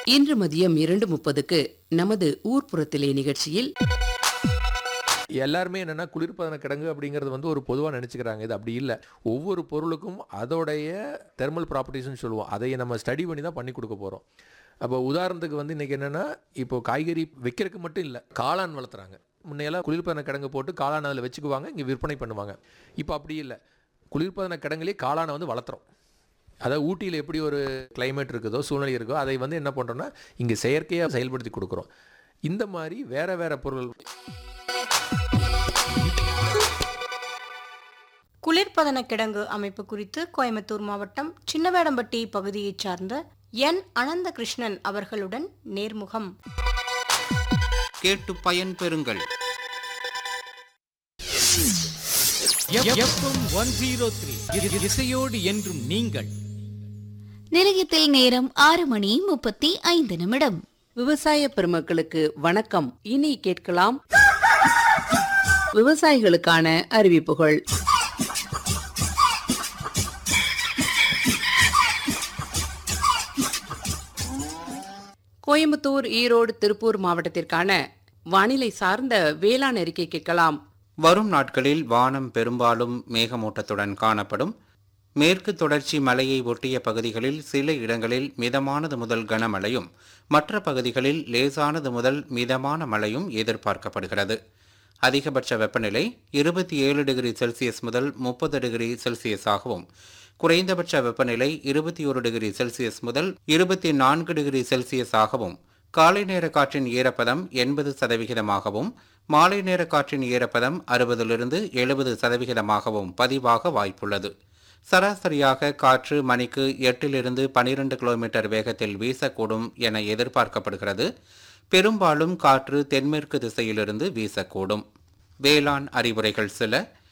இன்று மதியம் 2:30க்கு நமது ஊர்ப்புறத்திலே நிகழ்ச்சியில் எல்லாருமே என்னன்னா குளிர்பதன கிடங்கு அப்படிங்கிறது வந்து ஒரு பொதுவாக நினச்சிக்கிறாங்க. இது அப்படி இல்லை. ஒவ்வொரு பொருளுக்கும் அதோடைய தெர்மல் ப்ராப்பர்ட்டிஸ்னு சொல்லுவோம். அதை நம்ம ஸ்டடி பண்ணி தான் பண்ணி கொடுக்க போகிறோம். அப்போ உதாரணத்துக்கு வந்து இன்றைக்கி என்னென்னா, இப்போ காய்கறி வைக்கிறதுக்கு மட்டும் இல்லை, காளான் வளர்த்துறாங்க. முன்னையெல்லாம் குளிர்பதன கிடங்கு போட்டு காளான் அதில் வச்சுக்குவாங்க, இங்கே விற்பனை பண்ணுவாங்க. இப்போ அப்படி இல்லை. குளிர்பதன கிடங்குலேயே காளானை வந்து வளர்த்துறோம். அதாவது ஊட்டியில் எப்படி ஒரு கிளைமேட் இருக்குதோ, சூழ்நிலை இருக்கோ, அதை வந்து என்ன பண்ணுறோன்னா இங்கே செயற்கையாக செயல்படுத்தி கொடுக்குறோம். இந்த மாதிரி வேறு வேறு பொருள். குளிர்பதன கிடங்கு அமைப்பு குறித்து கோயம்புத்தூர் மாவட்டம் சின்னவேடம்பட்டி பகுதியைச் சார்ந்த என் அனந்தகிருஷ்ணன் அவர்களுடன் நேர்முகம். கேட்டு பயன்பெறுங்கள். FM 103 இசையோடு என்றும் நீங்கள். நிலையத்தில் நேரம் 6:35. விவசாய பெருமக்களுக்கு வணக்கம். இனி கேட்கலாம் விவசாயிகளுக்கான அறிவிப்புகள். கோயம்புத்தூர், ஈரோடு, திருப்பூர் மாவட்டத்திற்கான வானிலை சார்ந்த வேளாண் அறிக்கை கேட்கலாம். வரும் நாட்களில் வானம் பெரும்பாலும் மேகமூட்டத்துடன் காணப்படும். மேற்கு தொடர்ச்சி மலையை ஒட்டிய பகுதிகளில் சில இடங்களில் மிதமானது முதல் கனமழையும், மற்ற பகுதிகளில் லேசானது முதல் மிதமான மழையும் எதிர்பார்க்கப்படுகிறது. அதிகபட்ச வெப்பநிலை 27 டிகிரி செல்சியஸ் முதல் 30 டிகிரி செல்சியஸாகவும், குறைந்தபட்ச வெப்பநிலை 21 டிகிரி செல்சியஸ் முதல் 24 டிகிரி செல்சியஸாகவும், காலை நேர காற்றின் ஈரப்பதம் 80%, மாலை நேர காற்றின் ஈரப்பதம் 60-70% பதிவாக வாய்ப்புள்ளது. சராசரியாக காற்று மணிக்கு 8-12 கிலோமீட்டர் வேகத்தில் வீசக்கூடும் என எதிர்பார்க்கப்படுகிறது. பெரும்பாலும் காற்று தென்மேற்கு திசையிலிருந்து வீசக்கூடும். வேளாண் அறிவுரைகள் சில.